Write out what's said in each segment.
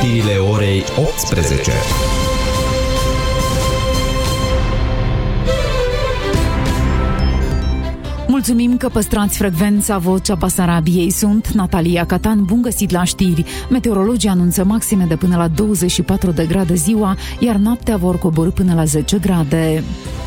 știrile orei 18. Mulțumim că păstrați frecvența Vocea Basarabiei. Sunt Natalia Catan, bun găsit la știri. Meteorologii anunță maxime de până la 24 de grade ziua, iar noaptea vor coborî până la 10 grade.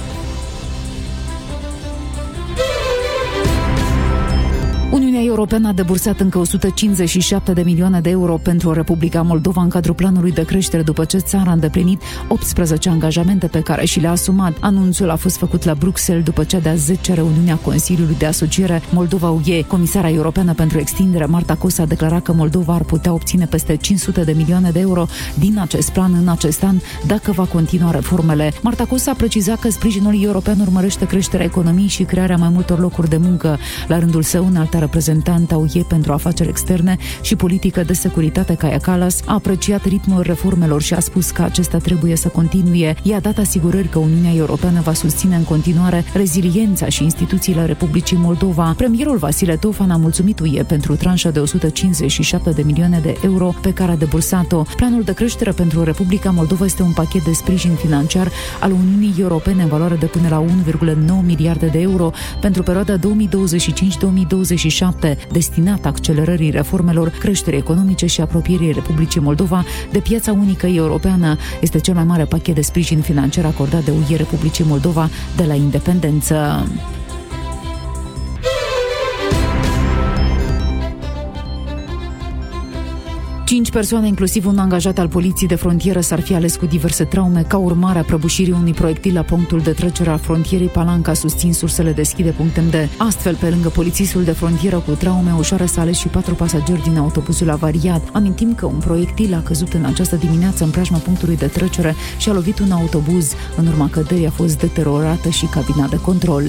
Uniunea Europeană a debursat încă 157 de milioane de euro pentru Republica Moldova în cadrul planului de creștere după ce țara a îndeplinit 18 angajamente pe care și le-a asumat. Anunțul a fost făcut la Bruxelles după cea de-a 10-a reuniune a Consiliului de Asociere Moldova-UE. Comisara europeană pentru extindere, Marta Kos, a declarat că Moldova ar putea obține peste 500 de milioane de euro din acest plan în acest an dacă va continua reformele. Marta Kos a precizat că sprijinul european urmărește creșterea economiei și crearea mai multor locuri de muncă. La rândul său, înalta reprezentant a UE pentru afaceri externe și politică de securitate, Kaja Kallas, a apreciat ritmul reformelor și a spus că acesta trebuie să continue. I-a dat asigurări că Uniunea Europeană va susține în continuare reziliența și instituțiile Republicii Moldova. Premierul Vasile Tofan a mulțumit UE pentru tranșa de 157 de milioane de euro pe care a debursat-o. Planul de creștere pentru Republica Moldova este un pachet de sprijin financiar al Uniunii Europene în valoare de până la 1,9 miliarde de euro pentru perioada 2025-2027, destinat accelerării reformelor, creșterii economice și apropierii Republicii Moldova de piața unică europeană. Este cel mai mare pachet de sprijin financiar acordat de UE Republicii Moldova de la independență. 5 persoane, inclusiv un angajat al poliției de frontieră, s-ar fi ales cu diverse traume ca urmare a prăbușirii unui proiectil la punctul de trecere a frontierei Palanca, susțin sursele deschide.md. Astfel, pe lângă polițistul de frontieră cu traume ușoare, s-a ales și 4 pasageri din autobuzul avariat. Amintim că un proiectil a căzut în această dimineață în preajma punctului de trecere și a lovit un autobuz. În urma căderii a fost deteriorată și cabina de control.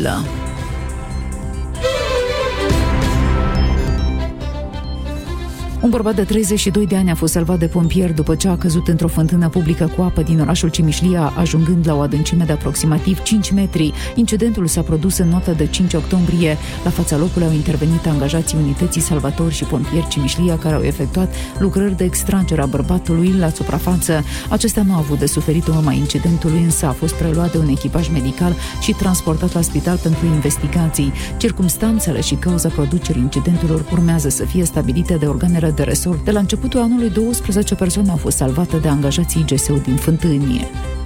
Un bărbat de 32 de ani a fost salvat de pompieri după ce a căzut într-o fântână publică cu apă din orașul Cimișlia, ajungând la o adâncime de aproximativ 5 metri. Incidentul s-a produs în noaptea de 5 octombrie. La fața locului au intervenit angajații unității salvatori și pompieri Cimișlia, care au efectuat lucrări de extragere a bărbatului la suprafață. Acesta nu a avut de suferit în urma incidentului, însă a fost preluat de un echipaj medical și transportat la spital pentru investigații. Circumstanțele și cauza producerii incidentelor urmează să fie stabilite de organele de resort. De la începutul anului, 12 persoane au fost salvate de angajații GSU din Fântâni.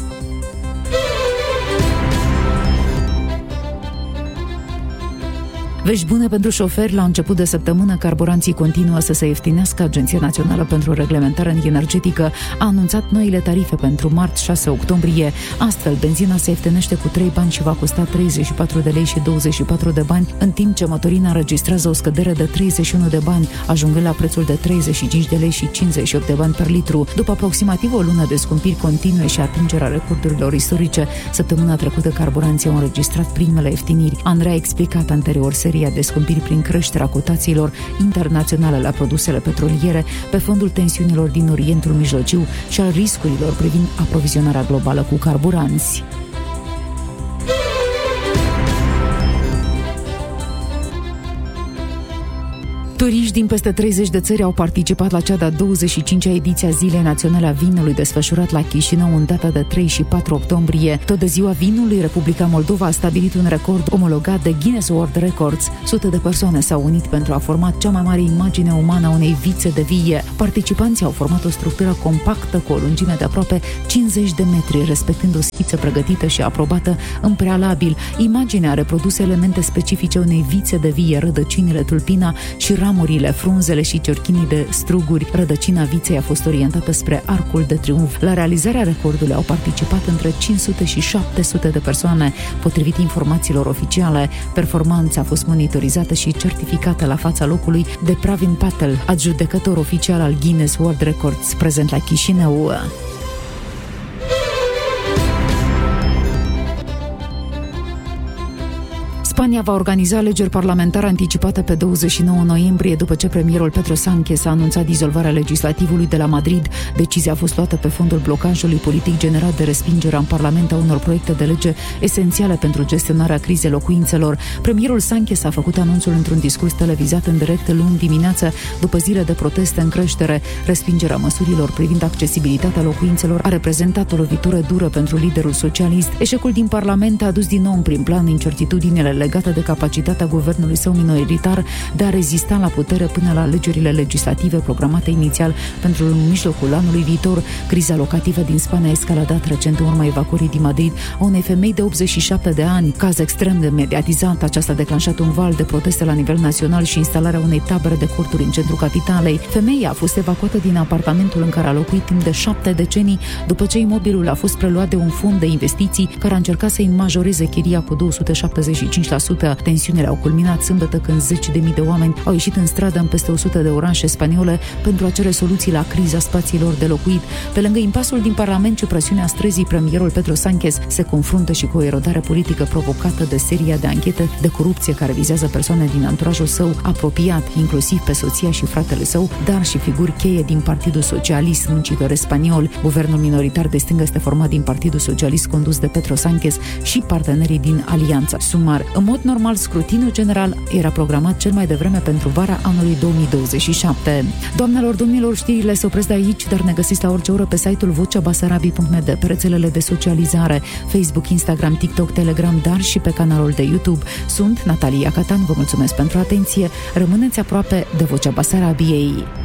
Vești bune pentru șoferi. La început de săptămână, carburanții continuă să se ieftinească. Agenția Națională pentru Reglementare Energetică a anunțat noile tarife pentru marți 6 octombrie. Astfel, benzina se ieftinește cu 3 bani și va costa 34 de lei și 24 de bani, în timp ce motorina înregistrează o scădere de 31 de bani, ajungând la prețul de 35 de lei și 58 de bani per litru. După aproximativ o lună de scumpiri continue și atingerea recordurilor istorice, săptămâna trecută carburanții au înregistrat primele ieftiniri. Andrei a explicat anterior seria de scumpiri prin creșterea cotațiilor internaționale la produsele petroliere pe fondul tensiunilor din Orientul Mijlociu și al riscurilor privind aprovizionarea globală cu carburanți. Turiști din peste 30 de țări au participat la cea de-a 25-a ediție a Zilei Naționale a Vinului, desfășurat la Chișinău în data de 3 și 4 octombrie. Tot de ziua vinului, Republica Moldova a stabilit un record omologat de Guinness World Records. Sute de persoane s-au unit pentru a forma cea mai mare imagine umană a unei vițe de vie. Participanții au format o structură compactă cu o lungime de aproape 50 de metri, respectând o schiță pregătită și aprobată în prealabil. Imaginea a reprodus elemente specifice unei vițe de vie, rădăcinile, tulpina și ramurile, frunzele și ciorchinii de struguri. Rădăcina viței a fost orientată spre Arcul de Triunf. La realizarea recordului au participat între 500 și 700 de persoane. Potrivit informațiilor oficiale, performanța a fost monitorizată și certificată la fața locului de Pravin Patel, adjudecător oficial al Guinness World Records, prezent la Chișinău. Spania va organiza alegeri parlamentare anticipate pe 29 noiembrie, după ce premierul Pedro Sánchez a anunțat dizolvarea legislativului de la Madrid. Decizia a fost luată pe fondul blocajului politic generat de respingerea în Parlament a unor proiecte de lege esențiale pentru gestionarea crizei locuințelor. Premierul Sánchez a făcut anunțul într-un discurs televizat în direct luni dimineață, după zile de proteste în creștere. Respingerea măsurilor privind accesibilitatea locuințelor a reprezentat o lovitură dură pentru liderul socialist. Eșecul din Parlament a adus din nou în prim plan incertitudinile legate de capacitatea guvernului său minoritar de a rezista la putere până la alegerile legislative programate inițial pentru mijlocul anului viitor. Criza locativă din Spania a escaladat recent în urma evacuării din Madrid a unei femei de 87 de ani. Caz extrem de mediatizat, aceasta a declanșat un val de proteste la nivel național și instalarea unei tabere de corturi în centrul capitalei. Femeia a fost evacuată din apartamentul în care a locuit timp de 7 decenii, după ce imobilul a fost preluat de un fond de investiții care a încercat să-i majoreze chiria cu 275%. Tensiunile au culminat sâmbătă când 10.000 de oameni au ieșit în stradă în peste 100 de orașe spaniole pentru a cere soluții la criza spațiilor de locuit. Pe lângă impasul din Parlament și presiunea străzii, premierul Pedro Sánchez se confruntă și cu o erodare politică provocată de seria de anchete de corupție care vizează persoane din anturajul său apropiat, inclusiv pe soția și fratele său, dar și figuri cheie din Partidul Socialist Muncitor Spaniol. Guvernul minoritar de stânga este format din Partidul Socialist condus de Pedro Sánchez și partenerii din Alianța Sumar. În mod normal, scrutinul general era programat cel mai devreme pentru vara anului 2027. Doamnelor, domnilor, știrile se opresc de aici, dar ne găsiți la orice oră pe site-ul vocebasarabi.md, pe rețelele de socializare, Facebook, Instagram, TikTok, Telegram, dar și pe canalul de YouTube. Sunt Natalia Catan, vă mulțumesc pentru atenție, rămâneți aproape de Vocea Basarabiei.